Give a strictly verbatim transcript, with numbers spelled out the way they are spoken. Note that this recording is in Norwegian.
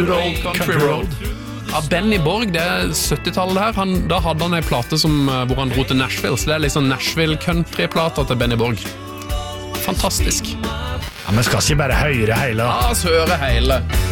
Good Old Country Road. Ja, Benny Borg, det er syttitallet her. Han, da hadde han en plate som, hvor han dro til Nashville, så det er liksom Nashville country-plater til Benny Borg. Fantastisk. Ja, men skal ikke bare høre hele da. La oss høre hele.